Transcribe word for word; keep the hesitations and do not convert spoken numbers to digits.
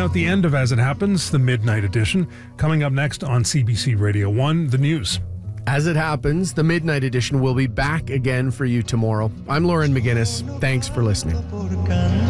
out the end of As It Happens, the Midnight Edition. Coming up next on C B C Radio one, the news. As It Happens, the Midnight Edition will be back again for you tomorrow. I'm Lauren McGinnis. Thanks for listening.